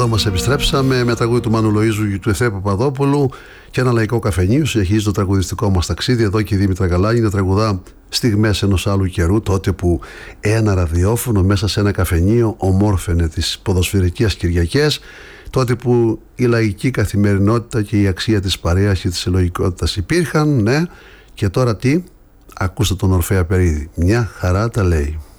Εδώ μας επιστρέψαμε με τραγούδι του Μάνου Λοΐζου και του Ευθέ Παπαδόπουλου και ένα λαϊκό καφενείο. Συνεχίζει το τραγουδιστικό μας ταξίδι. Εδώ και η Δήμητρα Γαλάνη να τραγουδά στιγμές ενός άλλου καιρού, τότε που ένα ραδιόφωνο μέσα σε ένα καφενείο ομόρφαινε τις ποδοσφαιρικές Κυριακές, τότε που η λαϊκή καθημερινότητα και η αξία της παρέας και της συλλογικότητας υπήρχαν, ναι. Και τώρα τι? Ακούστε τον Ορφέα Περίδη. Μια χαρά τα λέει.